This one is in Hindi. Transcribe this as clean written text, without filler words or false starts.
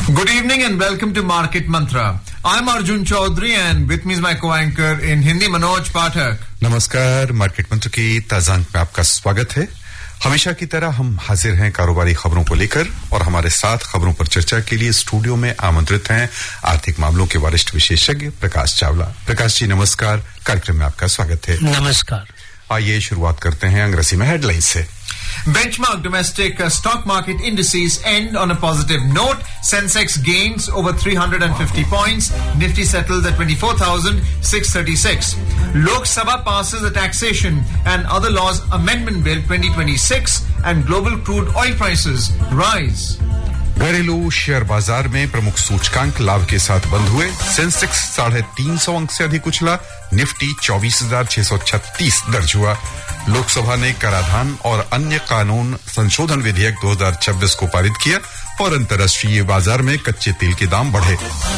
Good evening and welcome to Market Mantra. I'm Arjun Chaudhary and with me is my co-anchor in Hindi, Manoj Pathak. नमस्कार, मार्केट मंत्र की ताजा अंक में आपका स्वागत है। हमेशा की तरह हम हाजिर हैं कारोबारी खबरों को लेकर और हमारे साथ खबरों पर चर्चा के लिए स्टूडियो में आमंत्रित हैं आर्थिक मामलों के वरिष्ठ विशेषज्ञ प्रकाश चावला। प्रकाश जी नमस्कार, कार्यक्रम में आपका स्वागत है। नमस्कार। आइए शुरुआत करते हैं अंग्रेजी में हेडलाइन से। Benchmark domestic stock market indices end on a positive note. Sensex gains over 350 points. Nifty settles at 24,636. Lok Sabha passes the Taxation and Other Laws Amendment Bill 2026 and global crude oil prices rise. घरेलू शेयर बाजार में प्रमुख सूचकांक लाभ के साथ बंद हुए। सेंसेक्स 350 अंक से अधिक उछला। निफ्टी 24,636 दर्ज हुआ। लोकसभा ने कराधान और अन्य कानून संशोधन विधेयक 2026 को पारित किया और अंतर्राष्ट्रीय बाजार में कच्चे तेल के दाम बढ़े।